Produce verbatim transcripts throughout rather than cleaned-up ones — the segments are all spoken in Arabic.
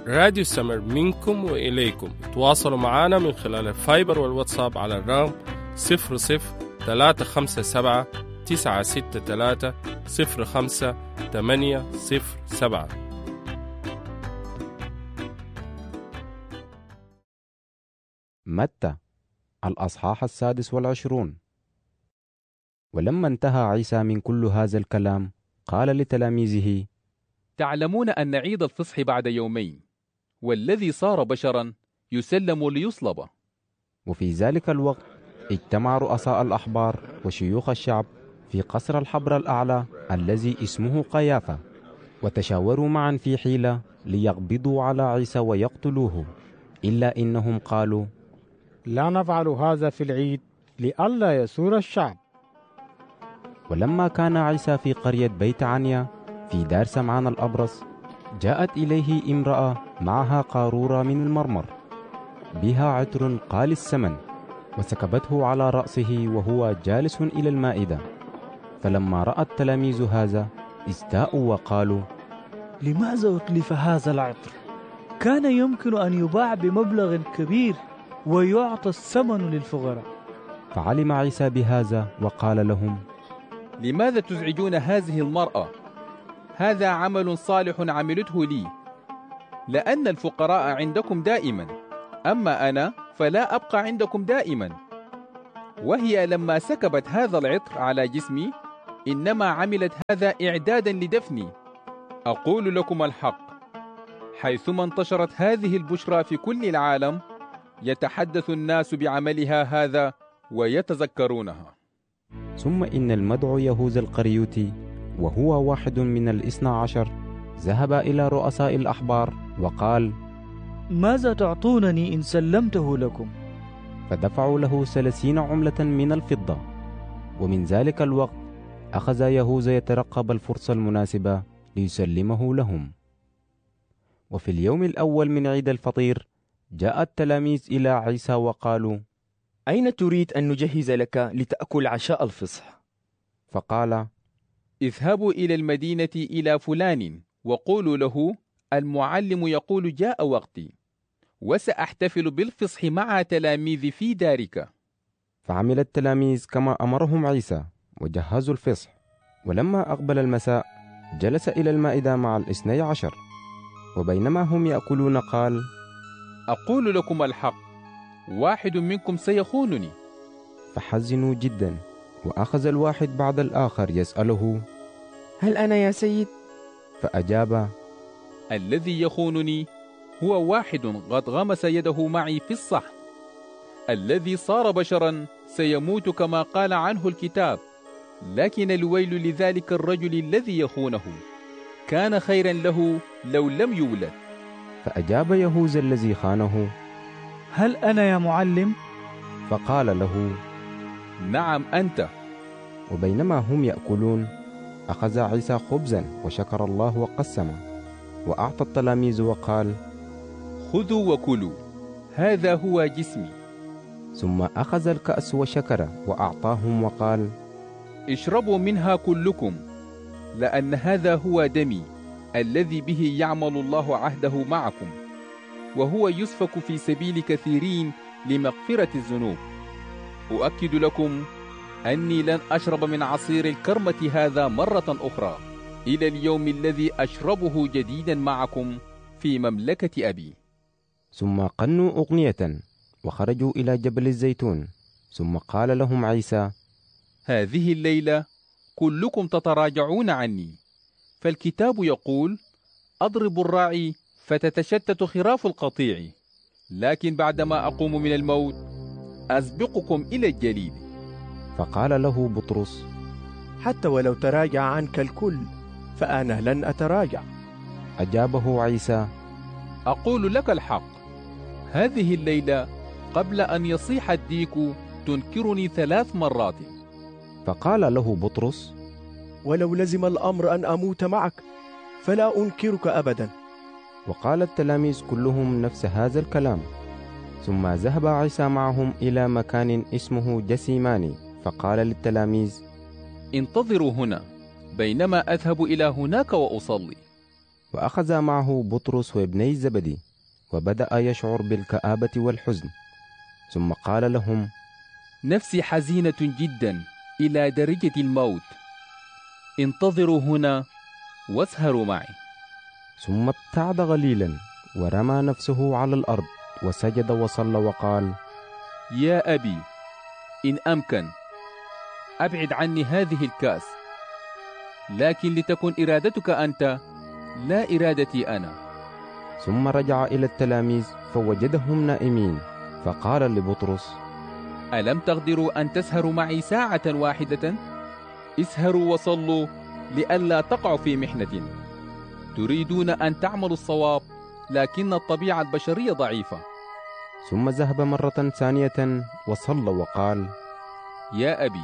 راديو سمر منكم وإليكم. تواصلوا معنا من خلال الفايبر والواتساب على الرقم صفر صفر ثلاثة خمسة سبعة تسعة ستة ثلاثة صفر خمسة ثمانية صفر سبعة. متى الأصحاح السادس والعشرون. ولما انتهى عيسى من كل هذا الكلام قال لتلاميذه: تعلمون أن عيد الفصح بعد يومين، والذي صار بشرا يسلم ليصلب. وفي ذلك الوقت اجتمع رؤساء الأحبار وشيوخ الشعب في قصر الحبر الأعلى الذي اسمه قيافة، وتشاوروا معا في حيلة ليقبضوا على عيسى ويقتلوه، إلا إنهم قالوا: لا نفعل هذا في العيد لئلا يسور الشعب. ولما كان عيسى في قرية بيت عنيا في دار سمعان الأبرص، جاءت إليه امرأة معها قارورة من المرمر بها عطر قال الثمن، وسكبته على رأسه وهو جالس إلى المائدة. فلما رأى التلاميذ هذا استاءوا وقالوا: لماذا أتلف هذا العطر؟ كان يمكن أن يباع بمبلغ كبير ويعطى الثمن للفقراء. فعلم عيسى بهذا وقال لهم: لماذا تزعجون هذه المرأة؟ هذا عمل صالح عملته لي، لأن الفقراء عندكم دائما، أما أنا فلا أبقى عندكم دائما. وهي لما سكبت هذا العطر على جسمي إنما عملت هذا إعدادا لدفني. أقول لكم الحق، حيثما انتشرت هذه البشرى في كل العالم يتحدث الناس بعملها هذا ويتذكرونها. ثم إن المدعو يهوذا القريوطي وهو واحد من الاثنى عشر ذهب إلى رؤساء الأحبار وقال: ماذا تعطونني إن سلمته لكم؟ فدفعوا له ثلاثين عملة من الفضة. ومن ذلك الوقت أخذ يهوذا يترقب الفرصة المناسبة ليسلمه لهم. وفي اليوم الأول من عيد الفطير جاء التلاميذ إلى عيسى وقالوا: أين تريد أن نجهز لك لتأكل عشاء الفصح؟ فقال: اذهبوا إلى المدينة إلى فلان وقولوا له: المعلم يقول جاء وقتي، وسأحتفل بالفصح مع تلاميذ في دارك. فعمل التلاميذ كما أمرهم عيسى وجهزوا الفصح. ولما أقبل المساء جلس إلى المائدة مع الاثني عشر، وبينما هم يأكلون قال: أقول لكم الحق، واحد منكم سيخونني. فحزنوا جدا، وأخذ الواحد بعد الآخر يسأله: هل أنا يا سيد؟ فأجاب: الذي يخونني هو واحد قد غمس يده معي في الصحن. الذي صار بشرا سيموت كما قال عنه الكتاب، لكن الويل لذلك الرجل الذي يخونه، كان خيرا له لو لم يولد. فأجاب يهوذا الذي خانه: هل أنا يا معلم؟ فقال له: نعم أنت. وبينما هم يأكلون أخذ عيسى خبزا وشكر الله وقسمه وأعطى التلاميذ وقال: خذوا وكلوا، هذا هو جسمي. ثم أخذ الكأس وشكر وأعطاهم وقال: اشربوا منها كلكم، لأن هذا هو دمي الذي به يعمل الله عهده معكم، وهو يسفك في سبيل كثيرين لمغفرة الذنوب. أؤكد لكم أني لن أشرب من عصير الكرمة هذا مرة أخرى إلى اليوم الذي أشربه جديدا معكم في مملكة أبي. ثم قنوا أغنية وخرجوا إلى جبل الزيتون. ثم قال لهم عيسى: هذه الليلة كلكم تتراجعون عني، فالكتاب يقول: أضرب الراعي فتتشتت خراف القطيع، لكن بعدما أقوم من الموت أسبقكم إلى الجليد. فقال له بطرس: حتى ولو تراجع عنك الكل فأنا لن أتراجع. أجابه عيسى: أقول لك الحق، هذه الليلة قبل أن يصيح الديك تنكرني ثلاث مرات. فقال له بطرس: ولو لزم الأمر أن أموت معك فلا أنكرك أبدا. وقال التلاميذ كلهم نفس هذا الكلام. ثم ذهب عيسى معهم إلى مكان اسمه جسيماني، فقال للتلاميذ: انتظروا هنا بينما أذهب إلى هناك وأصلي. وأخذ معه بطرس وابني زبدي، وبدأ يشعر بالكآبة والحزن، ثم قال لهم: نفسي حزينة جدا إلى درجة الموت، انتظروا هنا واسهروا معي. ثم ابتعد قليلا ورمى نفسه على الأرض وسجد وصلى وقال: يا أبي، إن أمكن أبعد عني هذه الكأس، لكن لتكن إرادتك أنت لا إرادتي أنا. ثم رجع إلى التلاميذ فوجدهم نائمين، فقال لبطرس: ألم تقدروا أن تسهروا معي ساعة واحدة؟ اسهروا وصلوا لئلا تقعوا في محنة. تريدون أن تعملوا الصواب، لكن الطبيعة البشرية ضعيفة. ثم ذهب مرة ثانية وصلى وقال: يا أبي،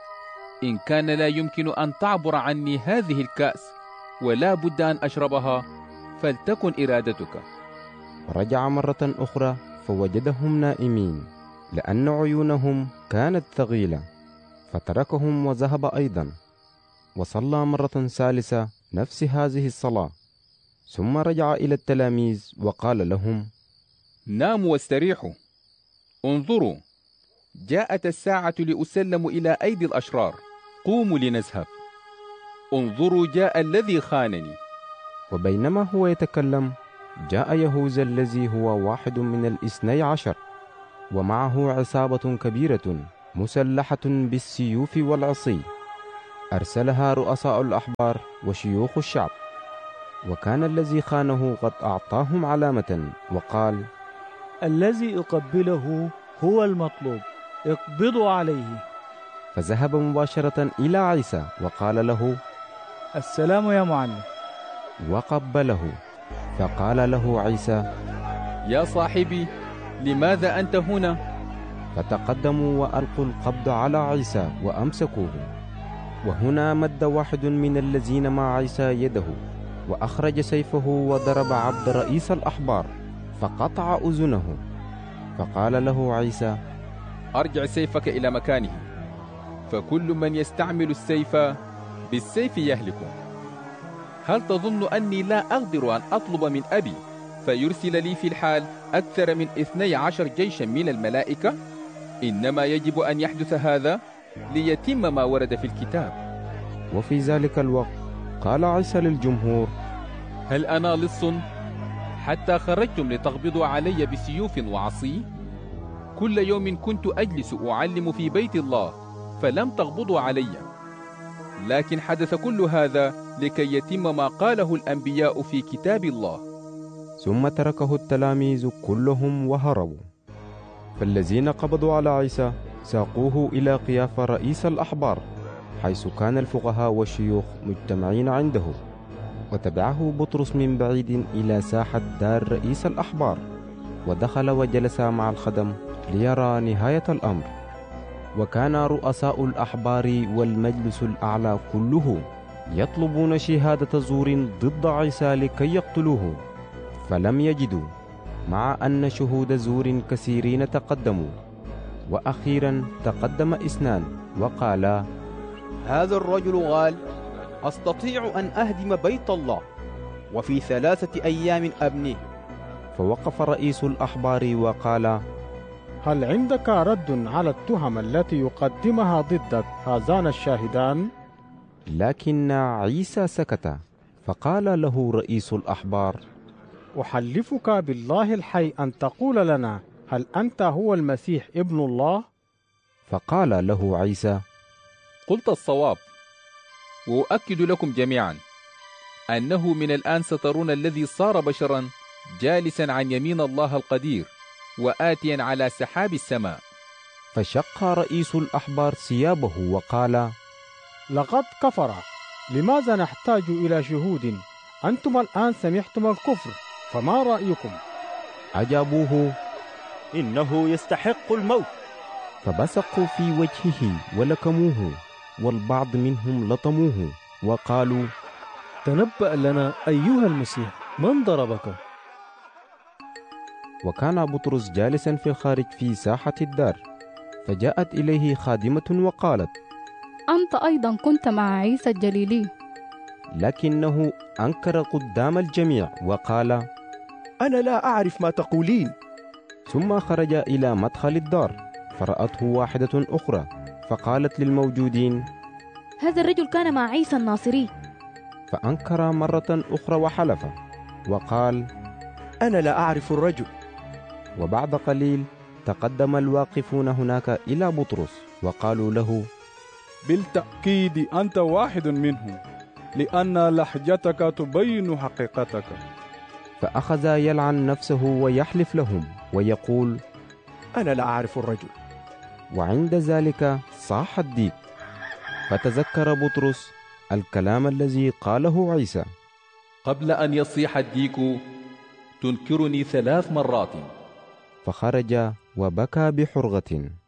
إن كان لا يمكن أن تعبر عني هذه الكأس ولا بد أن أشربها، فلتكن إرادتك. ورجع مرة أخرى فوجدهم نائمين، لأن عيونهم كانت ثقيلة، فتركهم وذهب أيضا، وصلى مرة ثالثة نفس هذه الصلاة. ثم رجع إلى التلاميذ وقال لهم: ناموا واستريحوا. انظروا، جاءت الساعة لأسلم إلى أيدي الأشرار. قوموا لنذهب. انظروا، جاء الذي خانني. وبينما هو يتكلم، جاء يهوذا الذي هو واحد من الاثني عشر، ومعه عصابة كبيرة مسلحة بالسيوف والعصي، أرسلها رؤساء الأحبار وشيوخ الشعب. وكان الذي خانه قد أعطاهم علامة وقال: الذي أقبله هو المطلوب، اقبضوا عليه. فذهب مباشرة إلى عيسى وقال له: السلام يا معلم. وقبله. فقال له عيسى: يا صاحبي، لماذا أنت هنا؟ فتقدموا وألقوا القبض على عيسى وأمسكوه. وهنا مد واحد من الذين مع عيسى يده، وأخرج سيفه وضرب عبد رئيس الأحبار فقطع أذنه. فقال له عيسى: أرجع سيفك إلى مكانه، فكل من يستعمل السيف بالسيف يهلك. هل تظن أني لا أقدر أن أطلب من أبي فيرسل لي في الحال أكثر من اثني عشر جيشا من الملائكة؟ إنما يجب أن يحدث هذا ليتم ما ورد في الكتاب. وفي ذلك الوقت قال عيسى للجمهور: هل أنا لص حتى خرجتم لتقبضوا علي بسيوف وعصي؟ كل يوم كنت أجلس أعلم في بيت الله فلم تقبضوا علي، لكن حدث كل هذا لكي يتم ما قاله الأنبياء في كتاب الله. ثم تركه التلاميذ كلهم وهربوا. فالذين قبضوا على عيسى ساقوه إلى قيافة رئيس الأحبار، حيث كان الفقهاء والشيوخ مجتمعين عنده. وتبعه بطرس من بعيد إلى ساحة دار رئيس الأحبار، ودخل وجلس مع الخدم ليرى نهاية الأمر. وكان رؤساء الأحبار والمجلس الأعلى كله يطلبون شهادة زور ضد عيسى لكي يقتلوه، فلم يجدوا، مع أن شهود زور كثيرين تقدموا. وأخيرا تقدم اثنان وقالا: هذا الرجل قال: أستطيع أن أهدم بيت الله وفي ثلاثة أيام أبنيه. فوقف رئيس الأحبار وقال: هل عندك رد على التهم التي يقدمها ضدك هذان الشاهدان؟ لكن عيسى سكت. فقال له رئيس الأحبار: أحلفك بالله الحي أن تقول لنا هل أنت هو المسيح ابن الله؟ فقال له عيسى: قلت الصواب. وأؤكد لكم جميعا أنه من الآن سترون الذي صار بشرا جالسا عن يمين الله القدير وآتيا على سحاب السماء. فشق رئيس الأحبار ثيابه وقال: لقد كفر. لماذا نحتاج إلى شهود؟ أنتم الآن سمعتم الكفر، فما رأيكم؟ أجابوه: إنه يستحق الموت. فبصقوا في وجهه ولكموه، والبعض منهم لطموه وقالوا: تنبأ لنا أيها المسيح، من ضربك؟ وكان بطرس جالسا في الخارج في ساحة الدار، فجاءت إليه خادمة وقالت: أنت أيضا كنت مع عيسى الجليلي. لكنه أنكر قدام الجميع وقال: أنا لا أعرف ما تقولين. ثم خرج إلى مدخل الدار فرأته واحدة أخرى فقالت للموجودين: هذا الرجل كان مع عيسى الناصري. فأنكر مرة أخرى وحلف وقال: أنا لا أعرف الرجل. وبعد قليل تقدم الواقفون هناك إلى بطرس وقالوا له: بالتأكيد أنت واحد منهم، لأن لهجتك تبين حقيقتك. فأخذ يلعن نفسه ويحلف لهم ويقول: أنا لا أعرف الرجل. وعند ذلك صاح الديك، فتذكر بطرس الكلام الذي قاله عيسى: قبل أن يصيح الديك تنكرني ثلاث مرات. فخرج وبكى بحرقة.